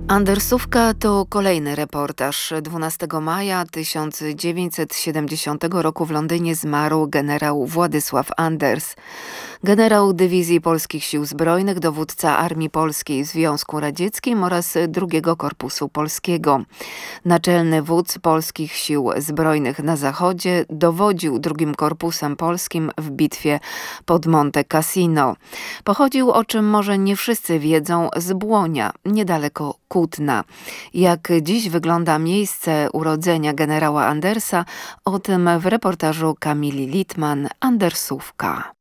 Andersówka to kolejny reportaż. 12 maja 1970 roku w Londynie zmarł generał Władysław Anders. Generał Dywizji Polskich Sił Zbrojnych, dowódca Armii Polskiej w Związku Radzieckim oraz II Korpusu Polskiego. Naczelny wódz Polskich Sił Zbrojnych na Zachodzie dowodził II Korpusem Polskim w bitwie pod Monte Cassino. Pochodził, o czym może nie wszyscy wiedzą, z Błonia, niedaleko Kutna. Jak dziś wygląda miejsce urodzenia generała Andersa, o tym w reportażu Kamili Litman, Andersówka.